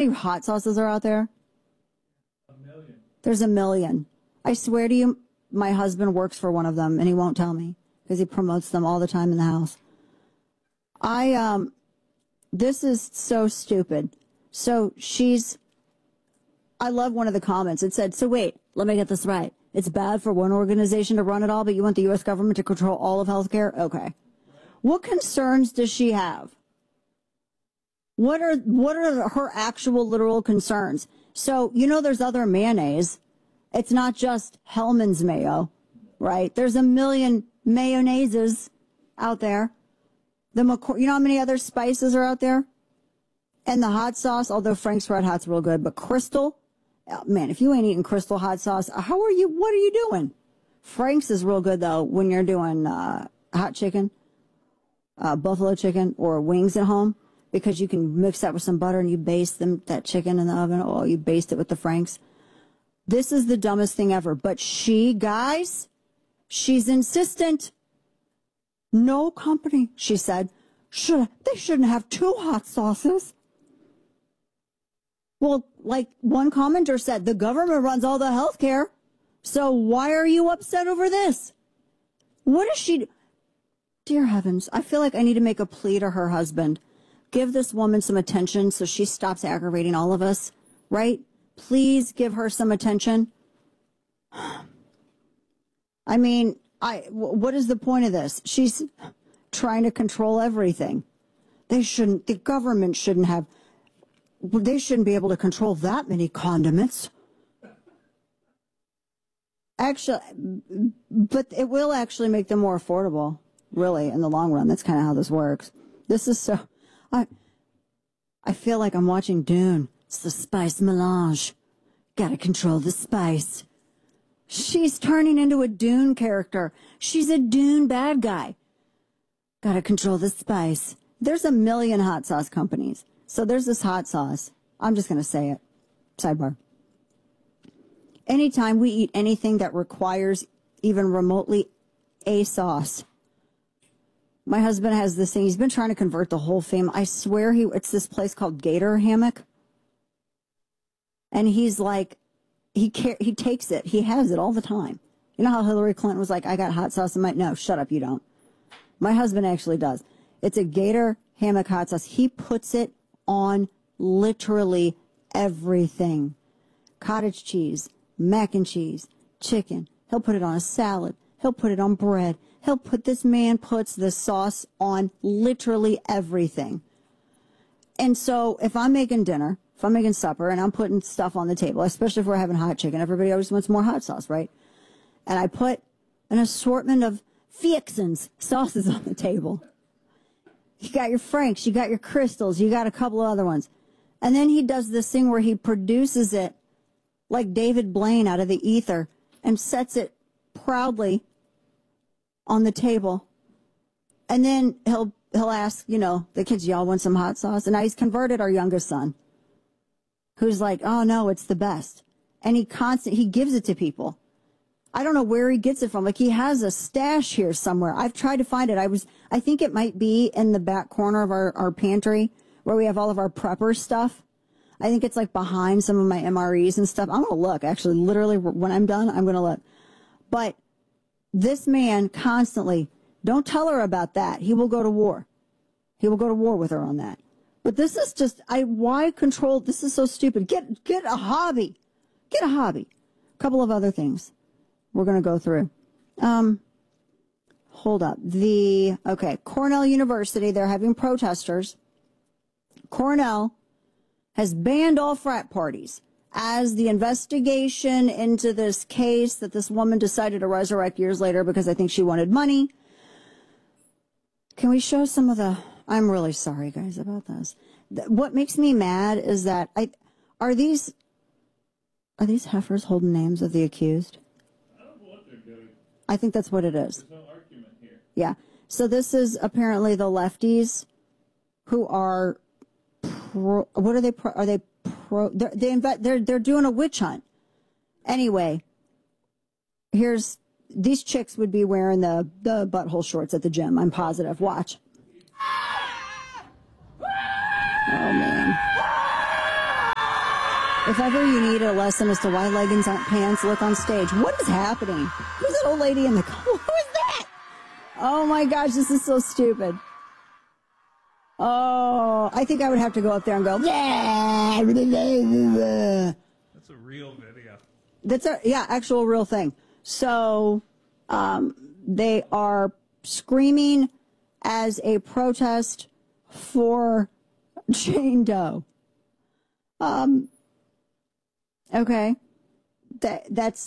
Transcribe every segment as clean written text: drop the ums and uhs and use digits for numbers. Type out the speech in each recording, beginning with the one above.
many hot sauces are out there? 1,000,000. There's 1,000,000. I swear to you, my husband works for one of them, and he won't tell me because he promotes them all the time in the house. This is so stupid. So I love one of the comments. It said, so wait, let me get this right. It's bad for one organization to run it all, but you want the U.S. government to control all of healthcare? Okay. What concerns does she have? What are her actual literal concerns? So, there's other mayonnaise. It's not just Hellman's mayo, right? There's 1,000,000 mayonnaises out there. You know how many other spices are out there? And the hot sauce, although Frank's Red Hot's real good, but Crystal, man, if you ain't eating Crystal hot sauce, what are you doing? Frank's is real good, though, when you're doing hot chicken, buffalo chicken, or wings at home, because you can mix that with some butter and you baste that chicken in the oven. Oh, you baste it with the Frank's. This is the dumbest thing ever. But she's insistent. No company, she said, they shouldn't have 2 hot sauces. Well, like one commenter said, the government runs all the health care. So why are you upset over this? What is she? Dear heavens, I feel like I need to make a plea to her husband. Give this woman some attention so she stops aggravating all of us, right? Please give her some attention. I mean, what is the point of this? She's trying to control everything. The government shouldn't be able to control that many condiments. Actually, but it will actually make them more affordable, really, in the long run. That's kind of how this works. This is so, I feel like I'm watching Dune. It's the spice melange. Gotta control the spice. She's turning into a Dune character. She's a Dune bad guy. Gotta control the spice. There's 1,000,000 hot sauce companies. So there's this hot sauce. I'm just going to say it. Sidebar. Anytime we eat anything that requires even remotely a sauce, my husband has this thing. He's been trying to convert the whole family. I swear it's this place called Gator Hammock. And he's like, he takes it. He has it all the time. You know how Hillary Clinton was like, I got hot sauce in my... No, shut up, you don't. My husband actually does. It's a Gator Hammock hot sauce. He puts it on literally everything. Cottage cheese, mac and cheese, chicken. He'll put it on a salad. He'll put it on bread. This man puts the sauce on literally everything. And so if I'm making dinner, if I'm making supper and I'm putting stuff on the table, especially if we're having hot chicken, everybody always wants more hot sauce, right? And I put an assortment of fixins, sauces on the table. You got your Franks, you got your Crystals, you got a couple of other ones. And then he does this thing where he produces it like David Blaine out of the ether and sets it proudly on the table. And then he'll ask, the kids, y'all want some hot sauce? And now he's converted our youngest son, who's like, oh no, it's the best. And he gives it to people. I don't know where he gets it from. Like, he has a stash here somewhere. I've tried to find it. I think it might be in the back corner of our pantry where we have all of our prepper stuff. I think it's like behind some of my MREs and stuff. I'm going to look. Actually, literally, when I'm done, I'm going to look. But this man constantly, don't tell her about that. He will go to war. He will go to war with her on that. But this is just, why control? This is so stupid. Get a hobby. Get a hobby. A couple of other things we're going to go through. Hold up. Cornell University, they're having protesters. Cornell has banned all frat parties as the investigation into this case that this woman decided to resurrect years later because I think she wanted money. Can we show some of I'm really sorry, guys, about this. What makes me mad is that are these heifers holding names of the accused? I think that's what it is. There's no argument here. Yeah. So this is apparently the lefties who are pro. What are they? Are they pro? They're doing a witch hunt. Anyway, these chicks would be wearing the butthole shorts at the gym. I'm positive. Watch. Oh man. If ever you need a lesson as to why leggings aren't pants, look on stage. What is happening? Who's that old lady in the... Who is that? Oh my gosh, this is so stupid. Oh, I think I would have to go up there and go, yeah. That's a real video. That's actual real thing. So, they are screaming as a protest for Jane Doe. Okay. That's,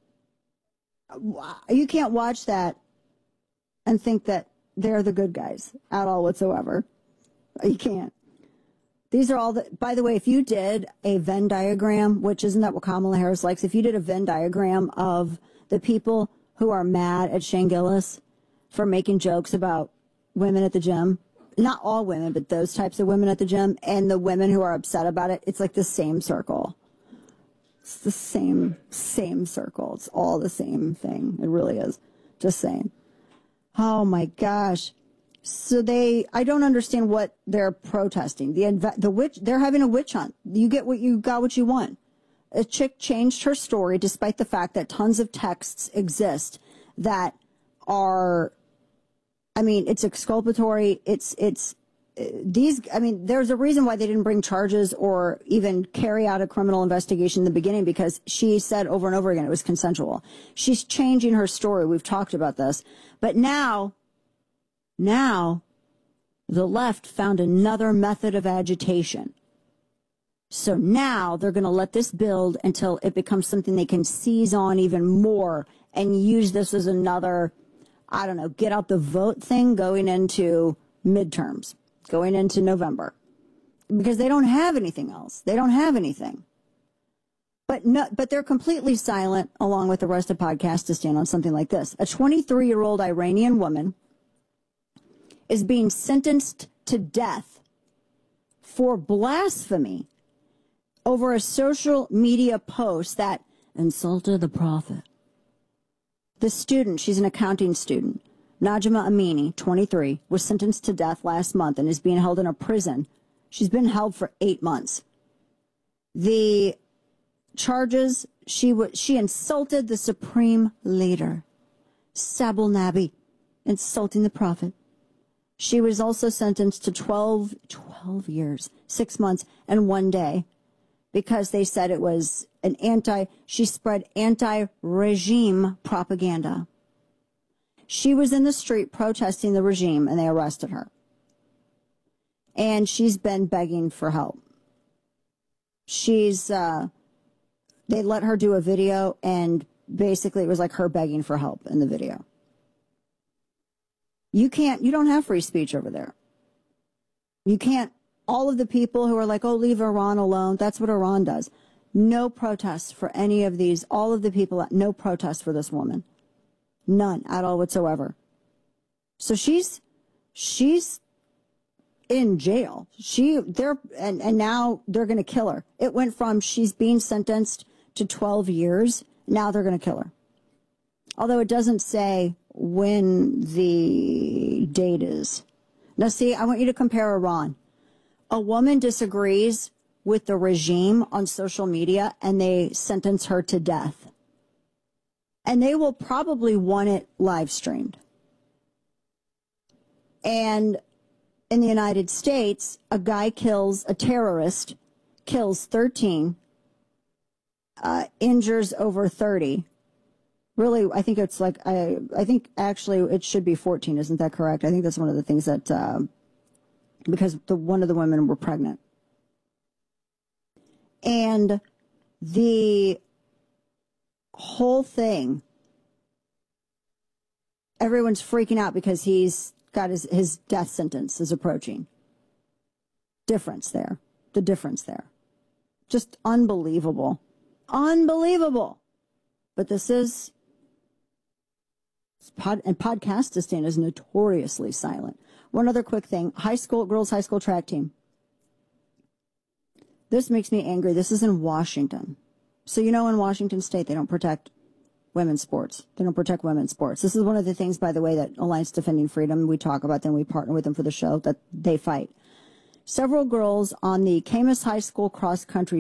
you can't watch that and think that they're the good guys at all whatsoever. You can't. These are all by the way, if you did a Venn diagram, which isn't that what Kamala Harris likes, if you did a Venn diagram of the people who are mad at Shane Gillis for making jokes about women at the gym, not all women, but those types of women at the gym, and the women who are upset about it, it's like the same circle. It's the same circle. It's all the same thing. It really is. Just saying. Oh my gosh. So I don't understand what they're protesting. They're having a witch hunt. You get what you got what you want. A chick changed her story despite the fact that tons of texts exist that are, I mean, it's exculpatory. There's a reason why they didn't bring charges or even carry out a criminal investigation in the beginning, because she said over and over again it was consensual. She's changing her story. We've talked about this. But now the left found another method of agitation. So now they're going to let this build until it becomes something they can seize on even more and use this as another, I don't know, get out the vote thing going into midterms, going into November, because they don't have anything else. They don't have anything. But they're completely silent, along with the rest of podcasts, to stand on something like this. A 23-year-old Iranian woman is being sentenced to death for blasphemy over a social media post that insulted the prophet. The student, she's an accounting student, Najma Amini, 23, was sentenced to death last month and is being held in a prison. She's been held for 8 months. The charges, she insulted the supreme leader, Sabul Nabi, insulting the prophet. She was also sentenced to 12 years, 6 months, and 1 day, because they said it was she spread anti-regime propaganda. She was in the street protesting the regime, and they arrested her. And she's been begging for help. They let her do a video, and basically it was like her begging for help in the video. You don't have free speech over there. You can't, all of the people who are like, oh, leave Iran alone, that's what Iran does. No protests for any of these, all of the people, no protests for this woman. None at all whatsoever. So she's in jail. And now they're going to kill her. It went from she's being sentenced to 12 years. Now they're going to kill her. Although it doesn't say when the date is. Now, see, I want you to compare Iran. A woman disagrees with the regime on social media, and they sentence her to death. And they will probably want it live streamed. And in the United States, a terrorist kills 13, injures over 30. Really, I think it's like, I think actually it should be 14. Isn't that correct? I think that's one of the things that, because one of the women were pregnant. And the whole thing, everyone's freaking out because he's got his death sentence is approaching. The difference there. Just unbelievable. Unbelievable. But this is, and Podcastistan is notoriously silent. One other quick thing. Girls high school track team. This makes me angry. This is in Washington. So, in Washington State, they don't protect women's sports. They don't protect women's sports. This is one of the things, by the way, that Alliance Defending Freedom, we talk about them, we partner with them for the show, that they fight. Several girls on the Camas High School cross country